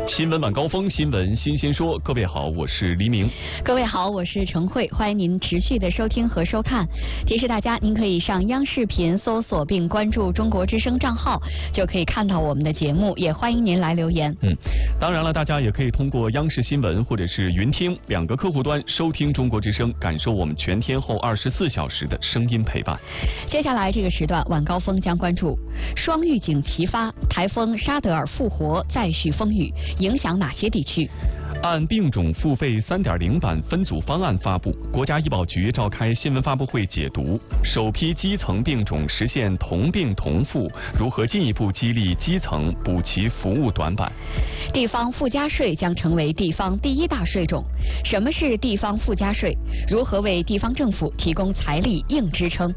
新闻晚高峰，新闻新鲜说。各位好，我是黎明。 各位好，我是陈慧，欢迎您持续的收听和收看。提示大家，您可以上央视频搜索并关注中国之声账号，就可以看到我们的节目。也欢迎您来留言。 当然了，大家也可以通过央视新闻或者是云听两个客户端收听中国之声，感受我们全天候24小时的声音陪伴。 接下来这个时段，晚高峰将关注双预警齐发，台风沙德尔复活，再续风雨，影响哪些地区？ 按病种付费3.0版分组方案发布，国家医保局召开新闻发布会解读，首批基层病种实现同病同付，如何进一步激励基层补齐服务短板？ 地方附加税将成为地方第一大税种。什么是地方附加税？如何为地方政府提供财力硬支撑？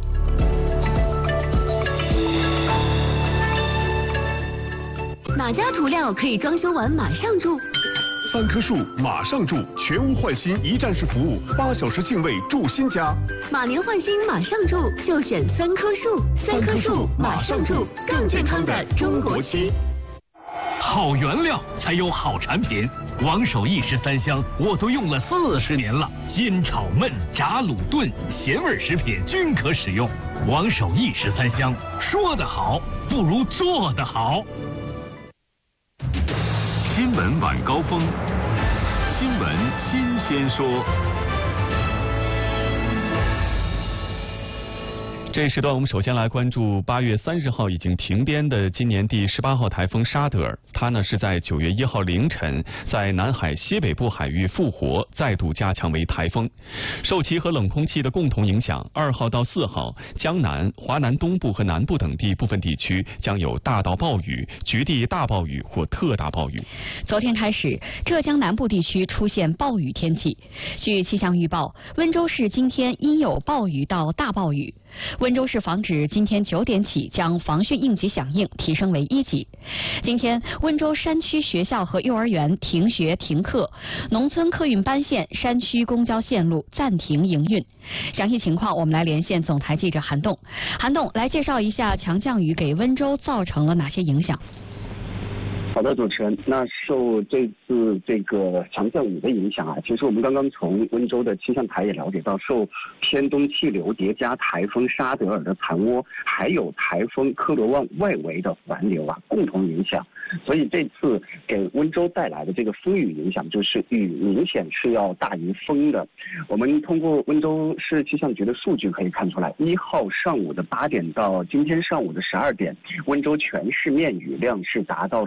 哪家涂料可以装修完马上住 ？3棵树马上住，全屋换新一站式服务，8小时净位住新家。 马年换新马上住，就选3棵树。3棵树马上住，更健康的中国区。 好原料才有好产品，王守义13香我都用了40年了，煎炒焖炸卤炖咸味食品均可使用。王守义13香，说得好不如做得好。 新闻晚高峰，新闻新鲜说。 这时段我们首先来关注8月30号已经停编的今年第18号台风沙德尔，它呢是在9月1号凌晨在南海西北部海域复活，再度加强为台风。受其和冷空气的共同影响，2号到4号，江南、华南东部和南部等地部分地区将有大到暴雨、局地大暴雨或特大暴雨。 昨天开始，浙江南部地区出现暴雨天气。据气象预报，温州市今天应有暴雨到大暴雨。温州市防指今天9点起将防汛应急响应提升为1级。今天，温州山区学校和幼儿园停学停课，农村客运班线、山区公交线路暂停营运。详细情况，我们来连线总台记者韩栋。韩栋，来介绍一下强降雨给温州造成了哪些影响？ 好的，主持人，那受这次这个强降雨的影响啊，其实我们刚刚从温州的气象台也了解到，受偏东气流叠加台风沙德尔的残涡，还有台风科罗旺外围的环流啊，共同影响。所以这次给温州带来的这个风雨影响，就是雨明显是要大于风的。我们通过温州市气象局的数据可以看出来，1号上午的8点到今天上午的12点，温州全市面雨量是达到了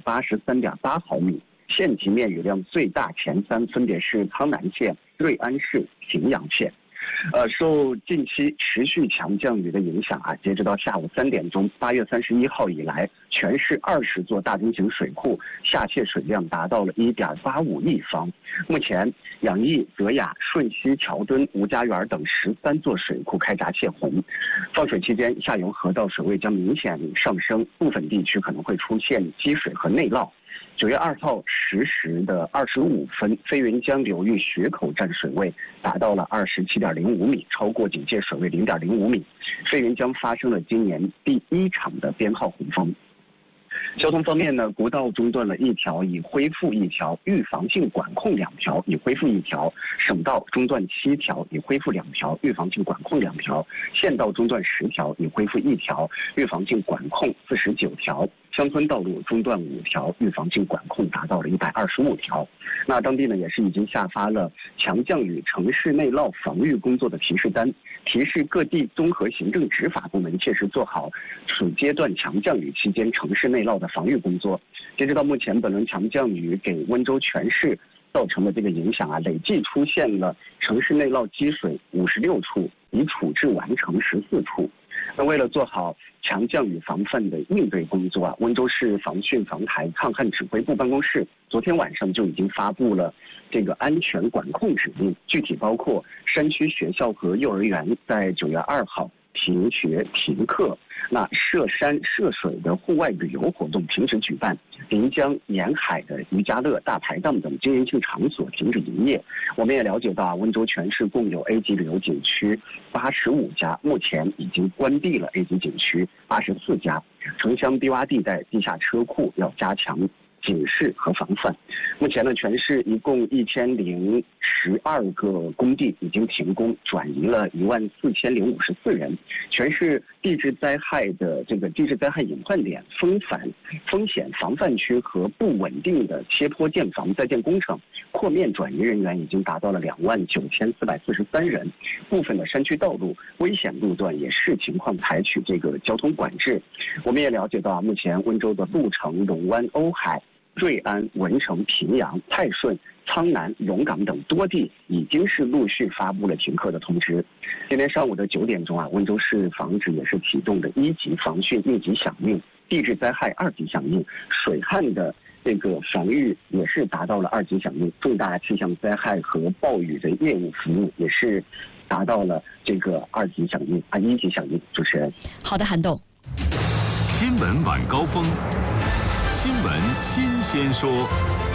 183.8毫米，县级面雨量最大前3分别是苍南县、瑞安市、平阳县。受近期持续强降雨的影响啊，截止到下午3点钟，8月31号以来，全市20座大中型水库下泄水量达到了1.85亿方。目前，养义、泽雅、顺溪、桥墩、吴家园等13座水库开闸泄洪。放水期间，下游河道水位将明显上升，部分地区可能会出现积水和内涝。9月2号10时的25分，飞云江流域雪口站水位达到了27.05米，超过警戒水位0.05米。飞云江发生了今年第1场的编号洪峰。交通方面呢，国道中断了1条，已恢复1条；预防性管控2条，已恢复1条；省道中断7条，已恢复2条；预防性管控2条；县道中断10条，已恢复1条；预防性管控49条；乡村道路中断5条，预防性管控达到了125条。那当地呢也是已经下发了强降雨城市内涝防御工作的提示单，提示各地综合行政执法部门切实做好属阶段强降雨期间城市内涝的防御工作。截止到目前，本轮强降雨给温州全市造成的这个影响啊，累计出现了城市内涝积水56处，已处置完成14处。那为了做好强降雨防范的应对工作啊，温州市防汛防台抗旱指挥部办公室昨天晚上就已经发布了这个安全管控指令，具体包括山区学校和幼儿园在9月2号停学停课，那涉山涉水的户外旅游活动停止举办，临江沿海的渔家乐、大排档等经营性场所停止营业。我们也了解到，温州全市共有 A 级旅游景区85家，目前已经关闭了 A 级景区84家。城乡低洼地带地下车库要加强警示和防范。目前呢，全市一共1012个工地已经停工，转移了14054人。全市地质灾害的这个地质灾害隐患点、风险防范区和不稳定的切坡建房在建工程扩面转移人员已经达到了29443人。部分的山区道路、危险路段也视情况采取这个交通管制。我们也了解到，目前温州的鹿城、龙湾、瓯海、瑞安、文成、平阳、泰顺、苍南、龙岗等多地已经是陆续发布了停课的通知。今天上午的9点钟温州市防指也是启动的1级防汛1级响应，地质灾害2级响应，水旱的这个防御也是达到了2级响应，重大气象灾害和暴雨的业务服务也是达到了这个1级响应。主持人， 好的，韩栋。 新闻晚高峰，新闻新鲜说。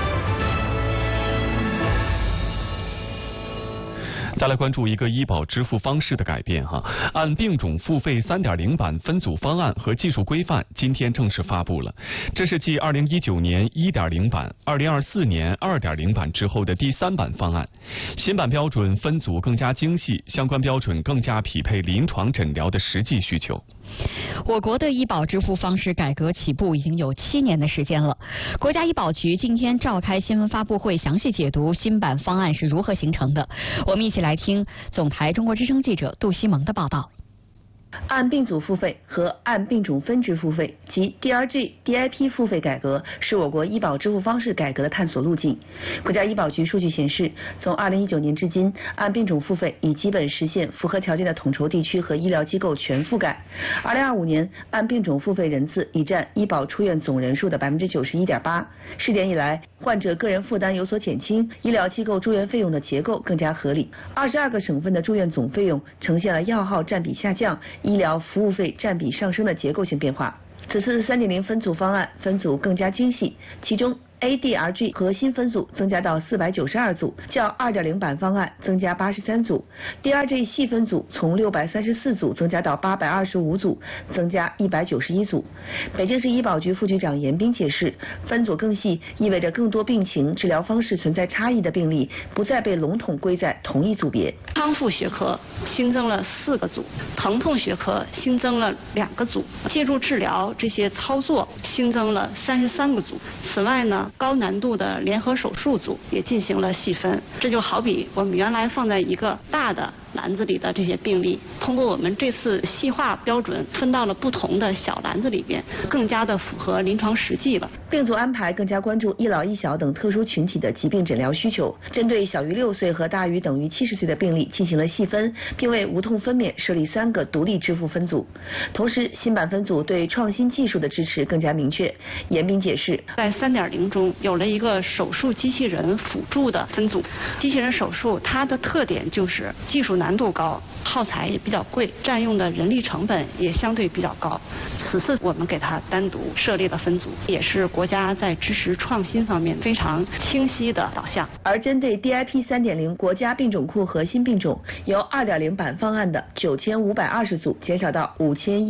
再来关注一个医保支付方式的改变按病种付费 3.0 版分组方案和技术规范今天正式发布了。这是继2019年 1.0 版、2024年 2.0 版之后的第3版方案。新版标准分组更加精细，相关标准更加匹配临床诊疗的实际需求。 我国的医保支付方式改革起步已经有7年的时间了。国家医保局今天召开新闻发布会，详细解读新版方案是如何形成的。我们一起来听总台中国之声记者杜西蒙的报道。 按病组付费和按病种分支付费及 DRG、DIP 付费改革是我国医保支付方式改革的探索路径。国家医保局数据显示，从2019年至今，按病种付费已基本实现符合条件的统筹地区和医疗机构全覆盖。2025年，按病种付费人次已占医保出院总人数的91.8%。试点以来，患者个人负担有所减轻，医疗机构住院费用的结构更加合理。22个省份的住院总费用呈现了药号占比下降、医疗服务费占比上升的结构性变化。此次3.0分组方案分组更加精细，其中ADRG 核心分组增加到492组，较2.0版方案增加83组 ；DRG 细分组从634组增加到825组，增加191组。北京市医保局副局长严斌解释，分组更细意味着更多病情、治疗方式存在差异的病例不再被笼统归在同一组别。 康复学科新增了4个组，疼痛学科新增了2个组，介入治疗这些操作新增了33个组。此外呢，高难度的联合手术组也进行了细分，这就好比我们原来放在一个大的篮子里的这些病例，通过我们这次细化标准分到了不同的小篮子里边，更加的符合临床实际了。 病组安排更加关注一老一小等特殊群体的疾病诊疗需求，针对小于6岁和大于等于70岁的病例进行了细分，并为无痛分娩设立3个独立支付分组。同时，新版分组对创新技术的支持更加明确。严斌解释， 在3.0中有了一个手术机器人辅助的分组。机器人手术它的特点就是技术难度高，耗材也比较贵，占用的人力成本也相对比较高。此次我们给它单独设立了分组，也是国家在支持创新方面非常清晰的导向。 而针对 DIP 3.0国家病种库核心病种，由2.0版方案的9520组减少到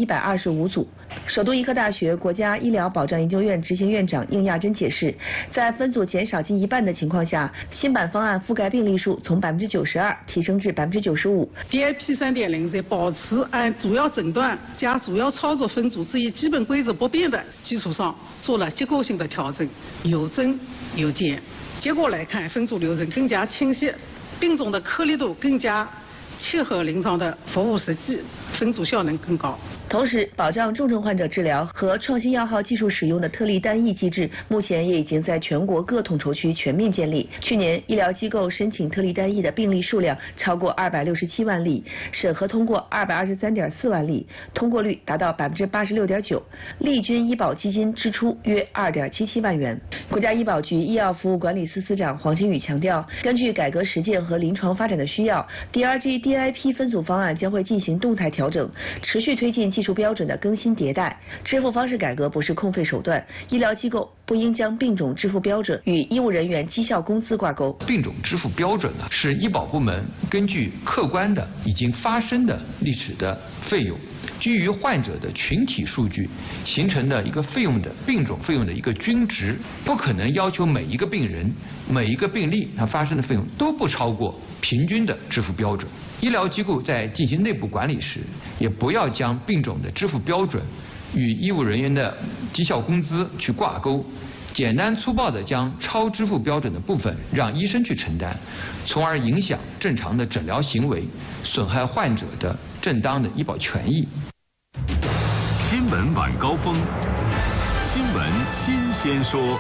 5125组。首都医科大学国家医疗保障研究院执行院长应亚珍解释，在分组减少近1半的情况下，新版方案覆盖病例数从92%提升至95%。 DIP 3.0在保持按主要诊断加主要操作分组这一基本规则不变的基础上，做了结构性的调整，有增有减。结果来看，分组流程更加清晰，病种的颗粒度更加切合临床的服务实际，分组效能更高。 同时，保障重症患者治疗和创新药号技术使用的特例单一机制，目前也已经在全国各统筹区全面建立。去年，医疗机构申请特例单一的病例数量超过267万例，审核通过223.4万例，通过率达到86.9%，利均医保基金支出约2.77万元。国家医保局医药服务管理司司长黄金宇强调，根据改革实践和临床发展的需要 ，DRG、DIP 分组方案将会进行动态调整，持续推进技术标准的更新迭代。支付方式改革不是空费手段，医疗机构不应将病种支付标准与医务人员绩效工资挂钩。 病种支付标准呢，是医保部门根据客观的已经发生的历史的费用，基于患者的群体数据形成的一个费用的病种费用的一个均值，不可能要求每一个病人、每一个病例它发生的费用都不超过平均的支付标准。医疗机构在进行内部管理时，也不要将病种的支付标准与医务人员的绩效工资去挂钩，简单粗暴地将超支付标准的部分让医生去承担，从而影响正常的诊疗行为，损害患者的正当的医保权益。 新闻晚高峰，新闻新鲜说。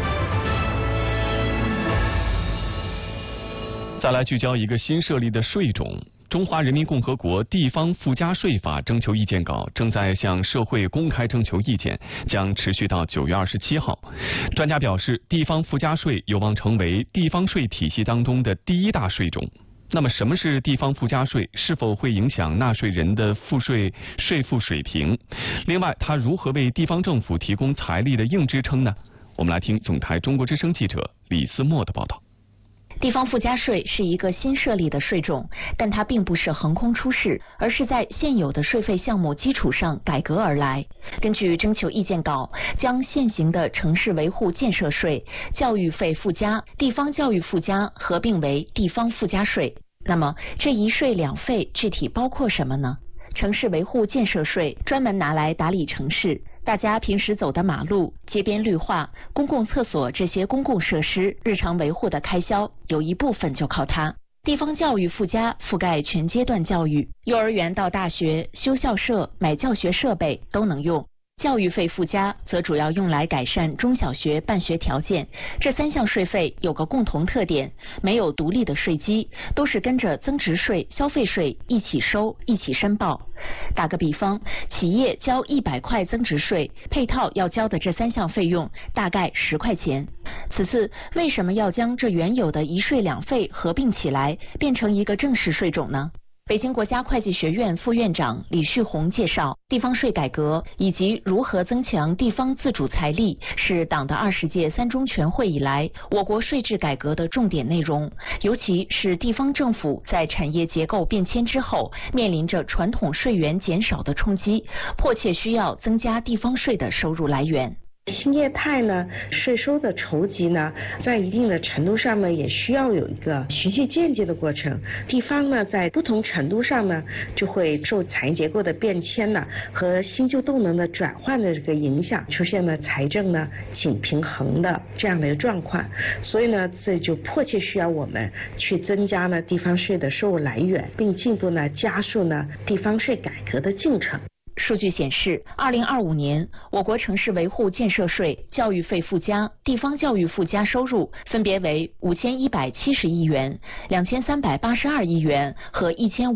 再来聚焦一个新设立的税种。中华人民共和国地方附加税法征求意见稿正在向社会公开征求意见，将持续到9月27号。专家表示，地方附加税有望成为地方税体系当中的第一大税种。那么，什么是地方附加税？是否会影响纳税人的税负水平？另外，它如何为地方政府提供财力的硬支撑呢？我们来听总台中国之声记者李思墨的报道。 地方附加税是一个新设立的税种，但它并不是横空出世，而是在现有的税费项目基础上改革而来。根据征求意见稿，将现行的城市维护建设税、教育费附加、地方教育附加合并为地方附加税。那么，这一税两费具体包括什么呢？城市维护建设税专门拿来打理城市，大家平时走的马路、街边绿化、公共厕所这些公共设施日常维护的开销，有一部分就靠它。地方教育附加覆盖全阶段教育，幼儿园到大学，修校舍、买教学设备都能用。教育费附加则主要用来改善中小学办学条件。这3项税费有个共同特点，没有独立的税基，都是跟着增值税、消费税一起收、一起申报。打个比方，企业交100块增值税，配套要交的这3项费用大概10块钱。此次为什么要将这原有的一税两费合并起来，变成一个正式税种呢？北京国家会计学院副院长李旭红介绍，地方税改革以及如何增强地方自主财力是党的20届3中全会以来我国税制改革的重点内容，尤其是地方政府在产业结构变迁之后，面临着传统税源减少的冲击，迫切需要增加地方税的收入来源。 新业态呢，税收的筹集呢，在一定的程度上呢，也需要有一个循序渐进的过程。地方呢，在不同程度上呢，就会受产业结构的变迁呢和新旧动能的转换的这个影响，出现了财政呢紧平衡的这样的一个状况。所以呢，这就迫切需要我们去增加呢地方税的收入来源，并进一步呢加速呢地方税改革的进程。 数据显示，2025年我国城市维护建设税、教育费附加、地方教育附加收入分别为5170亿元、2382亿元和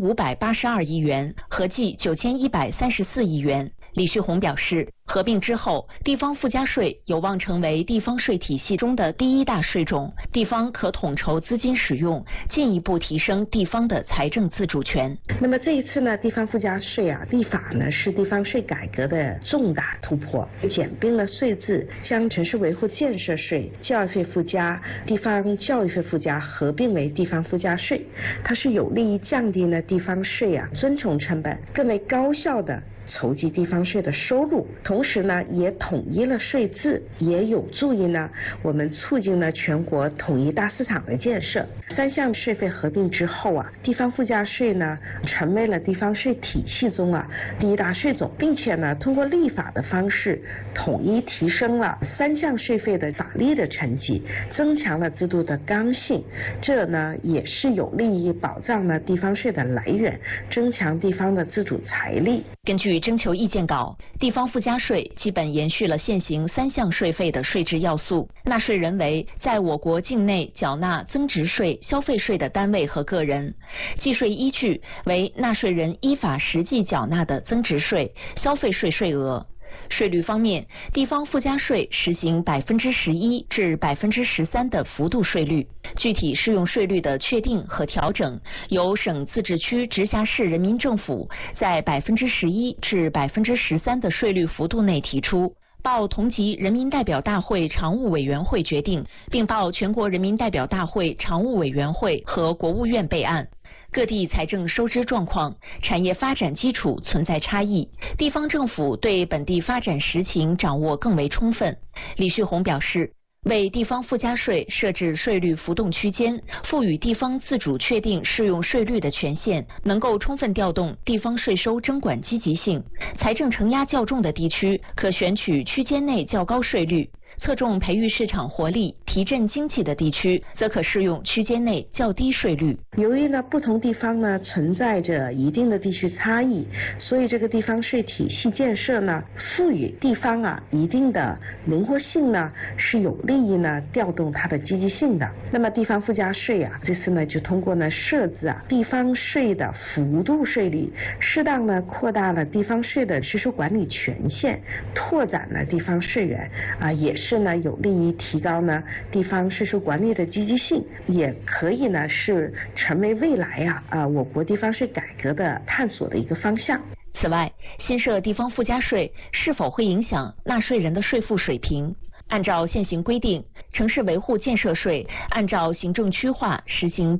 1582亿元，合计9134亿元。李旭红表示，合并之后，地方附加税有望成为地方税体系中的第一大税种，地方可统筹资金使用，进一步提升地方的财政自主权。 那么这一次呢，地方附加税啊，立法呢是地方税改革的重大突破，简并了税制，将城市维护建设税、教育费附加、地方教育费附加合并为地方附加税，它是有利于降低呢地方税啊遵从成本，更为高效的筹集地方税的收入，同时呢也统一了税制，也有助于呢我们促进了全国统一大市场的建设。3项税费合并之后啊，地方附加税呢成为了地方税体系中啊第一大税种，并且呢通过立法的方式统一提升了3项税费的法律的层级，增强了制度的刚性。这呢也是有利于保障了地方税的来源，增强地方的自主财力。 根据征求意见稿，地方附加税基本延续了现行3项税费的税制要素，纳税人为在我国境内缴纳增值税、消费税的单位和个人，计税依据为纳税人依法实际缴纳的增值税、消费税税额。税率方面，地方附加税实行11%至13%的幅度税率，具体适用税率的确定和调整由省、自治区、直辖市人民政府在11%至13%的税率幅度内提出。 报同级人民代表大会常务委员会决定，并报全国人民代表大会常务委员会和国务院备案。各地财政收支状况、产业发展基础存在差异，地方政府对本地发展实情掌握更为充分。李旭红表示，为地方附加税设置税率浮动区间，赋予地方自主确定适用税率的权限，能够充分调动地方税收征管积极性。财政承压较重的地区，可选取区间内较高税率；侧重培育市场活力、提振经济的地区，则可适用区间内较低税率。 由于不同地方存在着一定的地区差异，所以这个地方税体系建设赋予地方一定的灵活性是有利于调动它的积极性的。那么地方附加税这次就通过设置地方税的幅度税率，适当扩大了地方税的税收管理权限，拓展了地方税源也是有利于提高地方税收管理的积极性，也可以是成为未来我国地方税改革的探索的一个方向。 此外，新设地方附加税是否会影响纳税人的税负水平？按照现行规定，城市维护建设税按照行政区划实行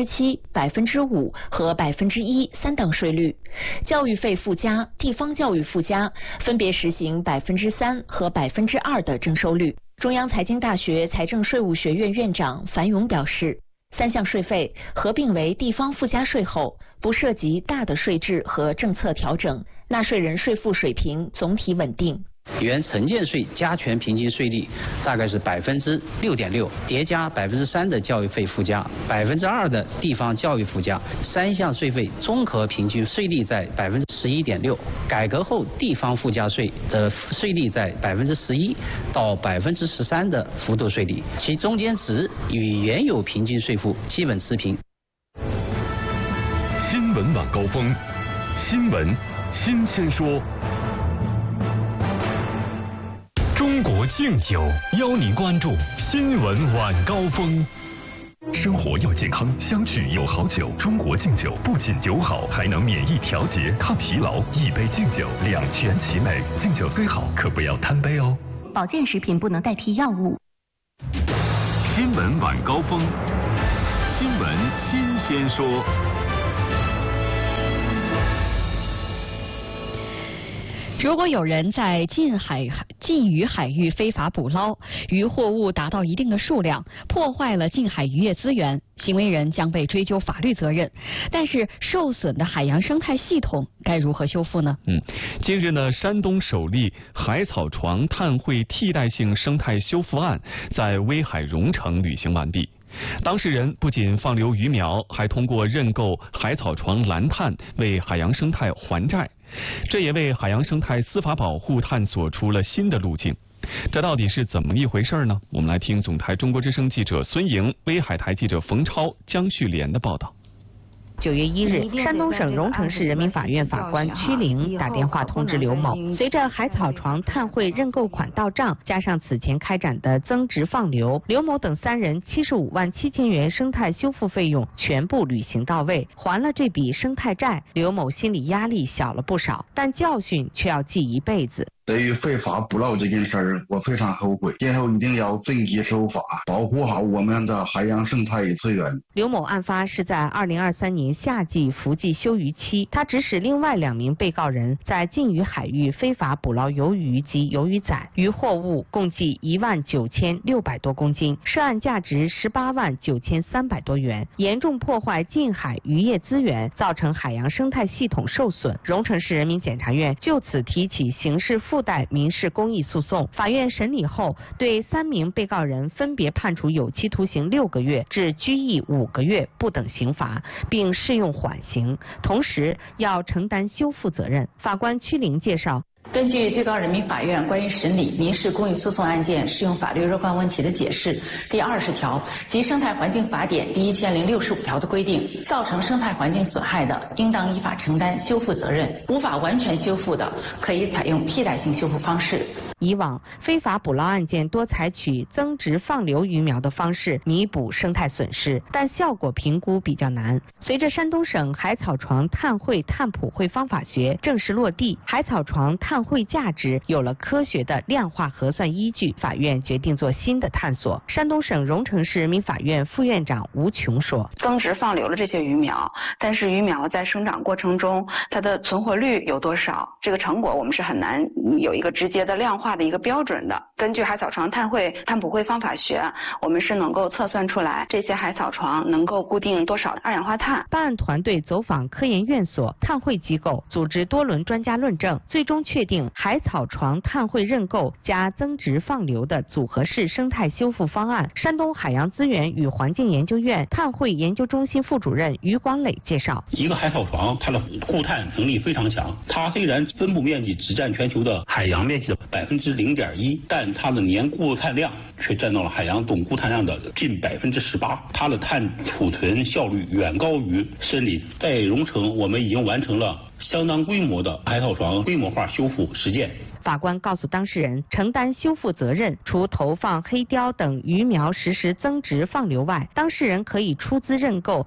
7%、5%和1%三档税率；教育费附加、地方教育附加分别实行3%和2%的征收率。中央财经大学财政税务学院院长樊勇表示，3项税费合并为地方附加税后，不涉及大的税制和政策调整，纳税人税负水平总体稳定。 原城建税加权平均税率大概是6.6%，叠加3%的教育费附加，2%的地方教育附加，3项税费综合平均税率在11.6%。改革后地方附加税的税率在11%到13%的幅度税率，其中间值与原有平均税负基本持平。 新闻晚高峰，新闻新鲜说。中国敬酒邀您关注新闻晚高峰。生活要健康，相聚有好酒。中国敬酒不仅酒好，还能免疫调节、抗疲劳。一杯敬酒，两全其美。敬酒虽好，可不要贪杯哦。 保健食品不能代替药物。 新闻晚高峰，新闻新鲜说。 如果有人在禁渔海域非法捕捞，渔获物达到一定的数量，破坏了近海渔业资源，行为人将被追究法律责任。但是受损的海洋生态系统该如何修复呢？ 近日呢，山东首例海草床碳汇替代性生态修复案在威海荣城履行完毕。当事人不仅放流鱼苗，还通过认购海草床蓝碳为海洋生态还债，这也为海洋生态司法保护探索出了新的路径。这到底是怎么一回事呢？我们来听总台中国之声记者孙莹、威海台记者冯超、江旭莲的报道。 9月1日，山东省荣城市人民法院法官曲玲打电话通知刘某，随着海草床碳汇认购款到账，加上此前开展的增值放流，刘某等3人75万7千元生态修复费用全部履行到位，还了这笔生态债。刘某心理压力小了不少，但教训却要记一辈子。 对于非法捕捞这件事儿，我非常后悔，今后一定要遵纪守法，保护好我们的海洋生态资源。 刘某案发是在2023年夏季伏季休渔期，他指使另外2名被告人在禁渔海域非法捕捞鱿鱼及鱿鱼仔，渔获物共计19600多公斤，涉案价值189300多元，严重破坏近海渔业资源，造成海洋生态系统受损。荣城市人民检察院就此提起刑事附带民事公益诉讼，法院审理后对3名被告人分别判处有期徒刑6个月至拘役5个月不等刑罚，并适用缓刑，同时要承担修复责任。法官曲玲介绍， 根据最高人民法院关于审理民事公益诉讼案件适用法律若干问题的解释第20条及生态环境法典第1065条的规定，造成生态环境损害的，应当依法承担修复责任；无法完全修复的，可以采用替代性修复方式。 以往非法捕捞案件多采取增殖放流鱼苗的方式弥补生态损失，但效果评估比较难。随着山东省海草床碳汇碳普惠方法学正式落地，海草床碳汇价值有了科学的量化核算依据，法院决定做新的探索。山东省荣成市人民法院副院长吴琼说： 增殖放流了这些鱼苗，但是鱼苗在生长过程中它的存活率有多少，这个成果我们是很难有一个直接的量化的一个标准的。根据海草床碳汇碳普惠方法学，我们是能够测算出来这些海草床能够固定多少二氧化碳。 办案团队走访科研院所、碳汇机构，组织多轮专家论证，最终确定海草床碳汇认购加增殖放流的组合式生态修复方案。山东海洋资源与环境研究院碳汇研究中心副主任于广磊介绍： 一个海草床，它的固碳能力非常强，它虽然分布面积只占全球的海洋面积的0.1%，但它的年固碳量却占到了海洋总固碳量的近18%，它的碳储存效率远高于深里。在荣成，我们已经完成了相当规模的海草床规模化修复实践。 法官告诉当事人，承担修复责任，除投放黑鲷等鱼苗实施增殖放流外，当事人可以出资认购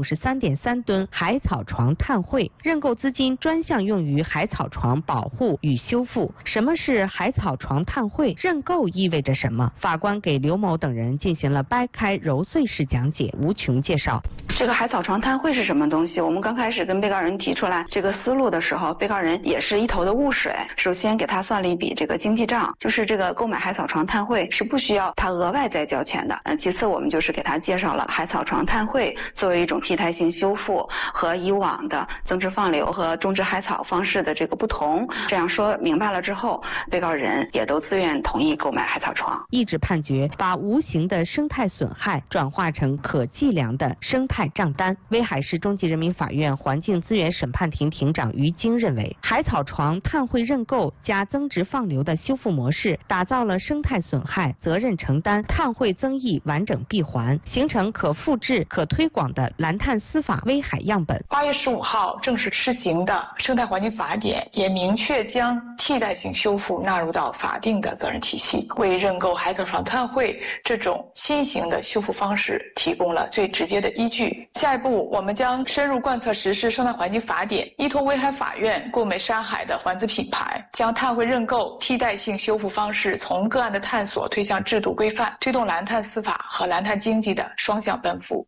153.3吨海草床碳汇，认购资金专项用于海草床保护与修复。什么是海草床碳汇？认购意味着什么？法官给刘某等人进行了掰开揉碎式讲解。吴琼介绍， 这个海草床碳汇是什么东西？我们刚开始跟被告人提出来这个思路的时候，被告人也是一头的雾水。首先给他算了一笔这个经济账，就是这个购买海草床碳汇是不需要他额外再交钱的。其次我们就是给他介绍了海草床碳汇作为一种替代性修复和以往的增殖放流和种植海草方式的这个不同。这样说明白了之后，被告人也都自愿同意购买海草床。 一纸判决把无形的生态损害转化成可计量的生态账单。威海市中级人民法院环境资源审判庭庭长于京认为，海草床碳汇认购加增殖放流的修复模式，打造了生态损害责任承担、碳汇增益完整闭环，形成可复制、可推广的蓝碳司法威海样本。 8月15号正式施行的生态环境法典也明确将替代性修复纳入到法定的责任体系，为认购海草床碳汇这种新型的修复方式提供了最直接的依据。下一步，我们将深入贯彻实施生态环境法典，依托威海法院购美山海的环资品牌，将碳汇认购替代性修复方式从个案的探索推向制度规范，推动蓝碳司法和蓝碳经济的双向奔赴。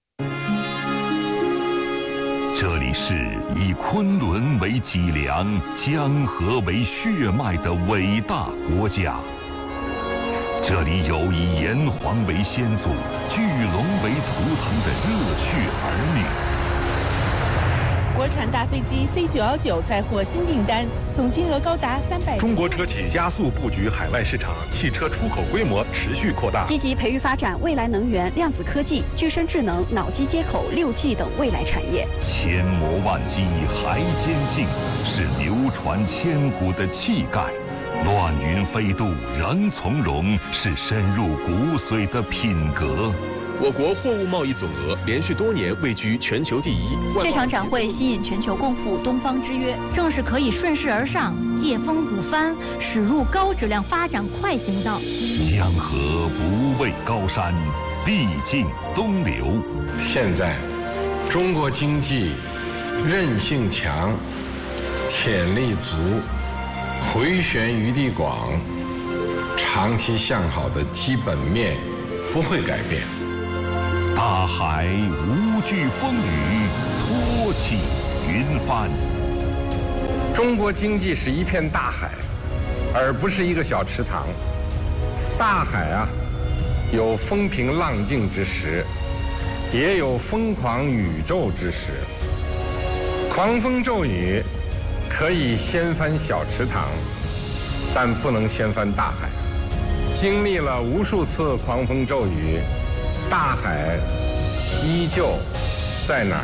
这里是以昆仑为脊梁、江河为血脉的伟大国家。这里有以炎黄为先祖、巨龙为图腾的热血儿女。 国产大飞机 C919 再获新订单，总金额高达300。 中国车企加速布局海外市场，汽车出口规模持续扩大。 积极培育发展未来能源、量子科技、具身智能、脑机接口、6G 等未来产业。 千磨万击还坚劲，是流传千古的气概。乱云飞渡仍从容，是深入骨髓的品格。 我国货物贸易总额连续多年位居全球第一。 这场展会吸引全球共赴东方之约，正是可以顺势而上、借风补帆，驶入高质量发展快行道。 江河不畏高山，必尽东流。 现在，中国经济韧性强，潜力足，回旋余地广，长期向好的基本面不会改变。 大海无惧风雨，托起云帆。 中国经济是一片大海，而不是一个小池塘。大海啊，有风平浪静之时，也有疯狂宇宙之时。狂风骤雨可以掀翻小池塘，但不能掀翻大海。经历了无数次狂风骤雨，大海依旧在哪儿？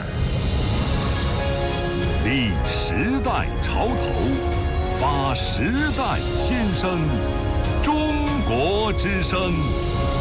立时代潮头，发时代先声，中国之声。